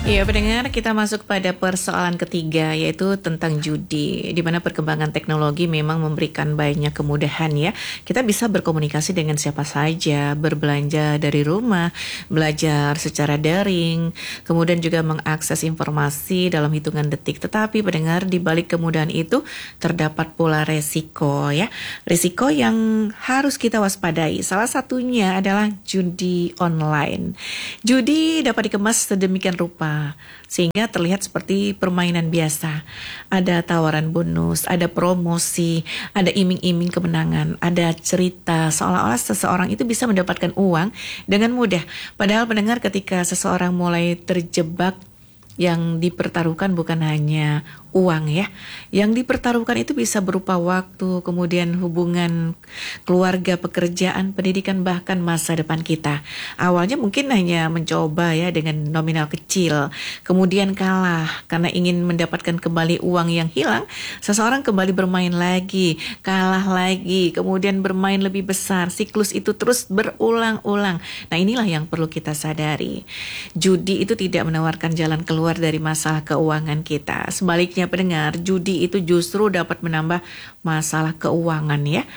Iya, pendengar, kita masuk pada persoalan ketiga, yaitu tentang judi, di mana perkembangan teknologi memang memberikan banyak kemudahan ya. Kita bisa berkomunikasi dengan siapa saja, berbelanja dari rumah, belajar secara daring, kemudian juga mengakses informasi dalam hitungan detik. Tetapi pendengar, di balik kemudahan itu terdapat pula resiko ya. Resiko yang harus kita waspadai. Salah satunya adalah judi online. Judi dapat dikemas sedemikian rupa sehingga terlihat seperti permainan biasa. Ada tawaran bonus, ada promosi, ada iming-iming kemenangan, ada cerita seolah-olah seseorang itu bisa mendapatkan uang dengan mudah. Padahal pendengar, ketika seseorang mulai terjebak, yang dipertaruhkan bukan hanya uang ya. Yang dipertaruhkan itu bisa berupa waktu, kemudian hubungan keluarga, pekerjaan, pendidikan, bahkan masa depan kita. Awalnya mungkin hanya mencoba ya dengan nominal kecil, kemudian kalah karena ingin mendapatkan kembali uang yang hilang. Seseorang kembali bermain lagi, kalah lagi, kemudian bermain lebih besar. Siklus itu terus berulang-ulang. Nah, inilah yang perlu kita sadari. Judi itu tidak menawarkan jalan keluar dari masalah keuangan kita. Sebaliknya pendengar, judi itu justru dapat menambah masalah keuangan ya.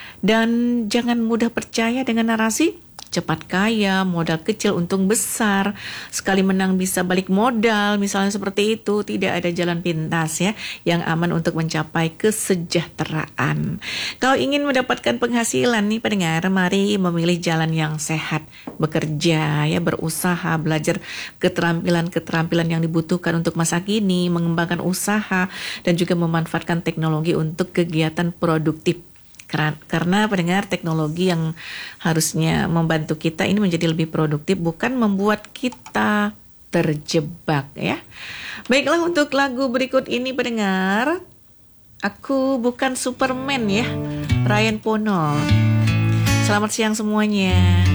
Dan jangan mudah percaya dengan narasi cepat kaya, modal kecil untung besar, sekali menang bisa balik modal, misalnya seperti itu. Tidak ada jalan pintas ya yang aman untuk mencapai kesejahteraan. Kalau ingin mendapatkan penghasilan nih pendengar, mari memilih jalan yang sehat, bekerja ya, berusaha, belajar keterampilan-keterampilan yang dibutuhkan untuk masa kini, mengembangkan usaha, dan juga memanfaatkan teknologi untuk kegiatan produktif. Karena pendengar, teknologi yang harusnya membantu kita ini menjadi lebih produktif, bukan membuat kita terjebak ya. Baiklah, untuk lagu berikut ini pendengar, Aku Bukan Superman ya, Ryan Pono. Selamat siang semuanya.